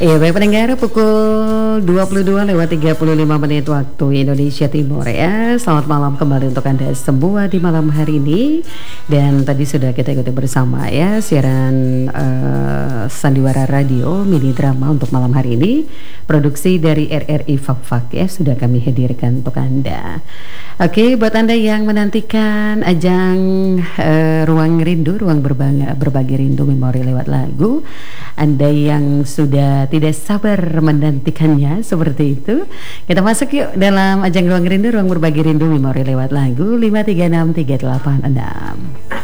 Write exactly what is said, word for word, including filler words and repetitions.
Iya, baik pendengar, pukul dua puluh dua lewat tiga puluh lima menit waktu Indonesia Timur ya. Selamat malam kembali untuk Anda semua di malam hari ini. Dan tadi sudah kita ikuti bersama ya siaran uh, Sandiwara Radio mini drama untuk malam hari ini. Produksi dari R R I Fak-Fak ya, sudah kami hadirkan untuk Anda. Oke, buat Anda yang menantikan ajang uh, Ruang Rindu, Ruang Berbagi, Berbagi Rindu Memori lewat lagu, Anda yang sudah tidak sabar menantikannya seperti itu, kita masuk yuk dalam ajang Ruang Rindu, Ruang Berbagi Rindu Memori lewat lagu lima tiga enam tiga delapan enam.